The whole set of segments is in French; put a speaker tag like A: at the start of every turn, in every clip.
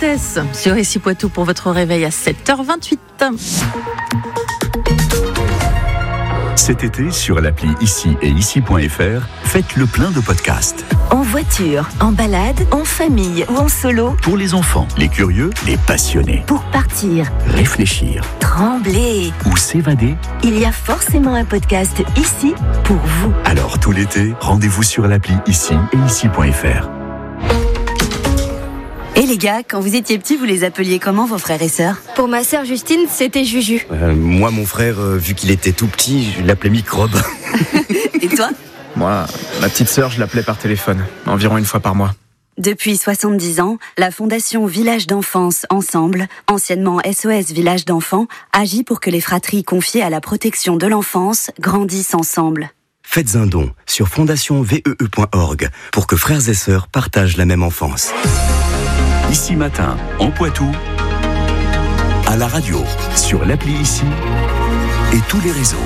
A: Lotès sur Ici Poitou pour votre réveil à 7h28.
B: Cet été, sur l'appli Ici et Ici.fr, faites le plein de podcasts.
C: En voiture, en balade, en famille ou en solo.
B: Pour les enfants, les curieux, les passionnés.
C: Pour partir,
B: Réfléchir
C: trembler.
B: ou s'évader.
C: Il y a forcément un podcast ici pour vous.
B: Alors tout l'été, rendez-vous sur l'appli Ici et Ici.fr.
D: Et les gars, quand vous étiez petits, vous les appeliez comment vos frères et sœurs ?
E: Pour ma sœur Justine, c'était Juju.
F: Moi, mon frère, vu qu'il était tout petit, je l'appelais Microbe.
D: Et toi ?
G: Moi, ma petite sœur, je l'appelais par téléphone, environ une fois par mois.
D: Depuis 70 ans, la Fondation Village d'Enfance Ensemble, anciennement SOS Village d'Enfants, agit pour que les fratries confiées à la protection de l'enfance grandissent ensemble.
F: Faites un don sur fondationvee.org pour que frères et sœurs partagent la même enfance.
B: Ici Matin, en Poitou, à la radio, sur l'appli Ici et tous les réseaux.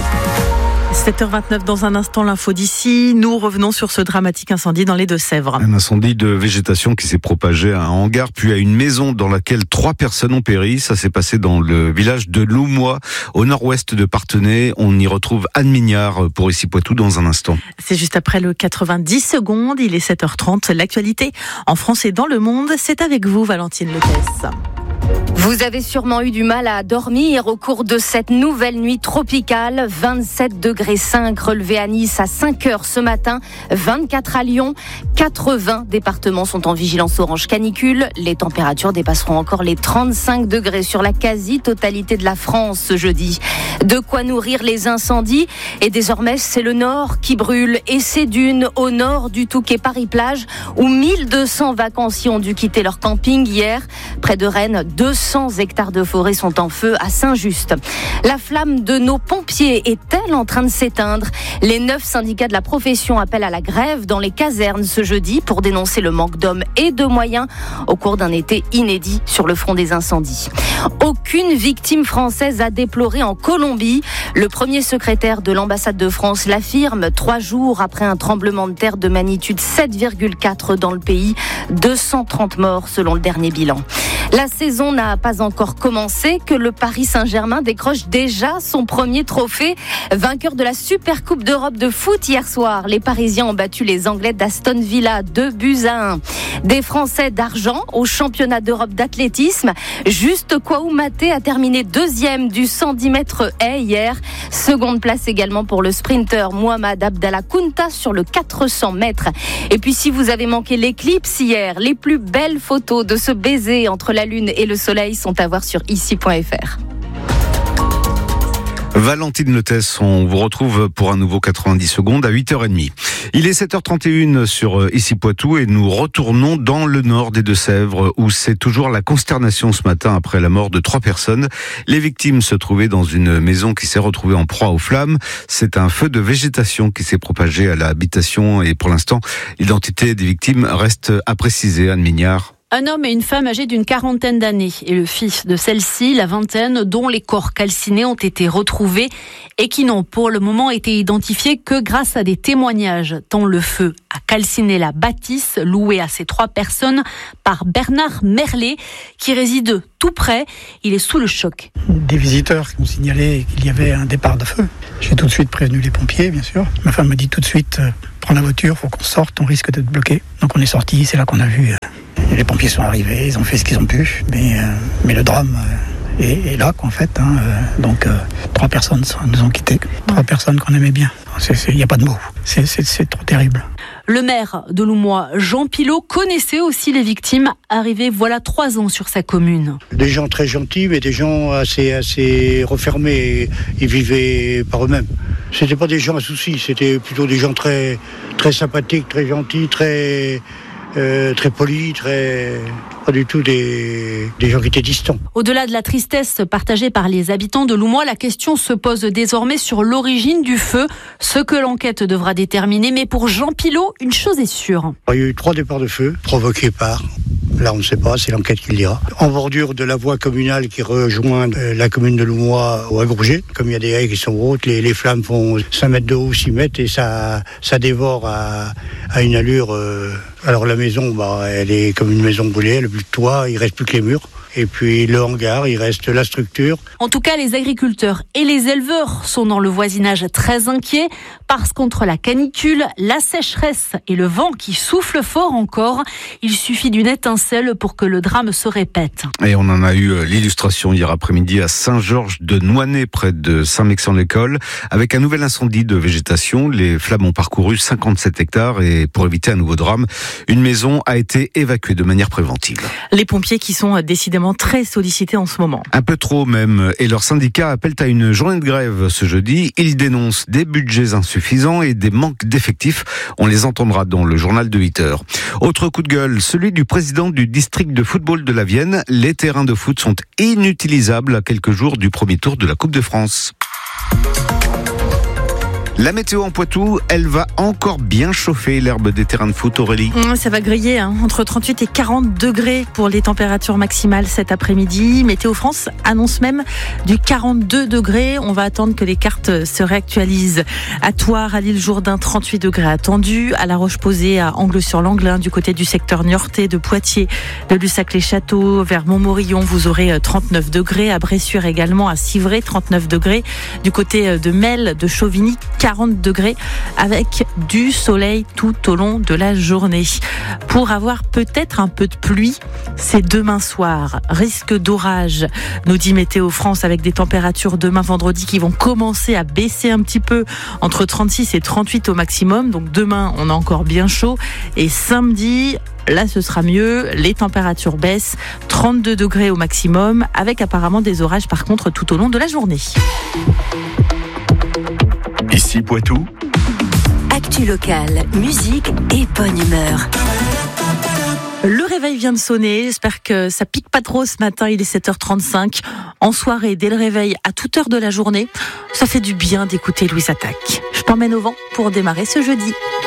A: 7h29 dans un instant, l'info d'ici. Nous revenons sur ce dramatique incendie dans les Deux-Sèvres.
H: Un incendie de végétation qui s'est propagé à un hangar puis à une maison dans laquelle 3 personnes ont péri. Ça s'est passé dans le village de Loumois, au nord-ouest de Parthenay. On y retrouve Anne Mignard pour Ici Poitou dans un instant.
A: C'est juste après le 90 secondes. Il est 7h30. L'actualité en France et dans le monde, c'est avec vous, Valentine Lotès.
E: Vous avez sûrement eu du mal à dormir au cours de cette nouvelle nuit tropicale. 27,5 degrés relevés à Nice à 5h ce matin, 24 à Lyon. 80 départements sont en vigilance orange canicule. Les températures dépasseront encore les 35 degrés sur la quasi-totalité de la France ce jeudi. De quoi nourrir les incendies. Et désormais, c'est le nord qui brûle. Et c'est dunes au nord du Touquet Paris-Plage où 1200 vacanciers ont dû quitter leur camping hier. Près de Rennes, 200 hectares de forêt sont en feu à Saint-Just. La flamme de nos pompiers est-elle en train de s'éteindre ? Les 9 syndicats de la profession appellent à la grève dans les casernes ce jeudi pour dénoncer le manque d'hommes et de moyens au cours d'un été inédit sur le front des incendies. Aucune victime française à déplorer en Colombie. Le premier secrétaire de l'ambassade de France l'affirme 3 jours après un tremblement de terre de magnitude 7,4 dans le pays. 230 morts selon le dernier bilan. La saison n'a pas encore commencé que le Paris Saint-Germain décroche déjà son premier trophée. Vainqueur de la Super Coupe d'Europe de foot hier soir, les Parisiens ont battu les Anglais d'Aston Villa 2-1. Des Français d'argent au championnat d'Europe d'athlétisme. Juste Koumaté a terminé 2e du 110 mètres haies hier. Seconde place également pour le sprinter Mohamed Abdallah Kounta sur le 400 mètres. Et puis si vous avez manqué l'éclipse hier, les plus belles photos de ce baiser entre la Lune et le Soleil sont à voir sur ici.fr.
H: Valentine Lotès, on vous retrouve pour un nouveau 90 secondes à 8h30. Il est 7h31 sur Ici Poitou et nous retournons dans le nord des Deux-Sèvres où c'est toujours la consternation ce matin après la mort de 3 personnes. Les victimes se trouvaient dans une maison qui s'est retrouvée en proie aux flammes. C'est un feu de végétation qui s'est propagé à l'habitation et pour l'instant, l'identité des victimes reste à préciser. Anne Mignard.
I: Un homme et une femme âgés d'une quarantaine d'années et le fils de celle-ci, la vingtaine, dont les corps calcinés ont été retrouvés et qui n'ont pour le moment été identifiés que grâce à des témoignages, tant le feu a calciné la bâtisse louée à ces 3 personnes par Bernard Merlet qui réside tout près. Il est sous le choc.
J: Des visiteurs qui m'ont signalé qu'il y avait un départ de feu. J'ai tout de suite prévenu les pompiers, bien sûr. Ma femme me dit tout de suite, prends la voiture, faut qu'on sorte, on risque d'être bloqué. Donc on est sortis, c'est là qu'on a vu... Les pompiers sont arrivés, ils ont fait ce qu'ils ont pu, mais le drame est là, en fait. Donc 3 personnes nous ont quittés, 3 personnes qu'on aimait bien. Il n'y a pas de mots, c'est trop terrible.
I: Le maire de Loumois, Jean Pilot, connaissait aussi les victimes, arrivées voilà 3 ans sur sa commune.
K: Des gens très gentils, mais des gens assez refermés. Ils vivaient par eux-mêmes. C'était pas des gens à soucis, c'était plutôt des gens très, très sympathiques, très gentils, très polis, pas du tout des gens qui étaient distants.
I: Au-delà de la tristesse partagée par les habitants de Loumois, la question se pose désormais sur l'origine du feu, ce que l'enquête devra déterminer. Mais pour Jean Pilot, une chose est sûre.
K: Il y a eu 3 départs de feu provoqués par... Là, on ne sait pas, c'est l'enquête qui le dira. En bordure de la voie communale qui rejoint la commune de Loumois au Agourget, comme il y a des haies qui sont hautes, les flammes font 5 mètres de haut, 6 mètres, et ça dévore à une allure Alors la maison, elle est comme une maison brûlée, elle n'a plus de toit, il reste plus que les murs. Et puis le hangar, il reste la structure.
I: En tout cas, les agriculteurs et les éleveurs sont dans le voisinage très inquiets parce qu'entre la canicule, la sécheresse et le vent qui souffle fort encore, il suffit d'une étincelle pour que le drame se répète.
H: Et on en a eu l'illustration hier après-midi à Saint-Georges-de-Nouanné, près de Saint-Mexan-l'École, avec un nouvel incendie de végétation. Les flammes ont parcouru 57 hectares et pour éviter un nouveau drame, une maison a été évacuée de manière préventive.
A: Les pompiers qui sont décidément très sollicités en ce moment.
H: Un peu trop même, et leurs syndicats appellent à une journée de grève ce jeudi. Ils dénoncent des budgets insuffisants et des manques d'effectifs. On les entendra dans le journal de 8h. Autre coup de gueule, celui du président du district de football de la Vienne. Les terrains de foot sont inutilisables à quelques jours du premier tour de la Coupe de France. La météo en Poitou, elle va encore bien chauffer l'herbe des terrains de foot, Aurélie.
A: Ça va griller, entre 38 et 40 degrés pour les températures maximales cet après-midi. Météo France annonce même du 42 degrés. On va attendre que les cartes se réactualisent. À Thouars, à l'Île-Jourdain, 38 degrés attendus. À La Roche-Posay, à Angles-sur-l'Anglin, du côté du secteur niortais, de Poitiers, de Lussac-les-Châteaux, vers Montmorillon, vous aurez 39 degrés. À Bressuire également, à Civray, 39 degrés. Du côté de Mel, de Chauvigny, 40 degrés avec du soleil tout au long de la journée. Pour avoir peut-être un peu de pluie, c'est demain soir. Risque d'orage, nous dit Météo France, avec des températures demain vendredi qui vont commencer à baisser un petit peu, entre 36 et 38 au maximum. Donc demain, on a encore bien chaud. Et samedi, là, ce sera mieux. Les températures baissent, 32 degrés au maximum, avec apparemment des orages par contre tout au long de la journée.
B: Ici Poitou.
C: Actu locale, musique et bonne humeur.
A: Le réveil vient de sonner, j'espère que ça pique pas trop ce matin, il est 7h35. En soirée, dès le réveil, à toute heure de la journée, ça fait du bien d'écouter Louise Attaque. Je t'emmène au vent pour démarrer ce jeudi.